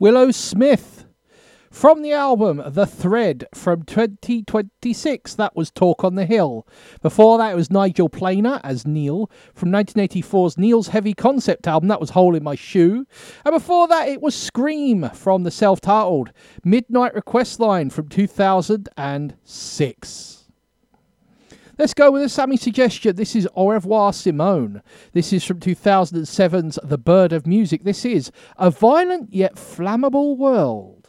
Willow Smith. From the album The Thread from 2026, that was Talk on the Hill. Before that, it was Nigel Planer as Neil from 1984's Neil's Heavy Concept album, that was Hole in My Shoe. And before that, it was Scream from the self-titled Midnight Request Line from 2006. Let's go with a Sammy suggestion. This is Au revoir, Simone. This is from 2007's The Bird of Music. This is A Violent Yet Flammable World.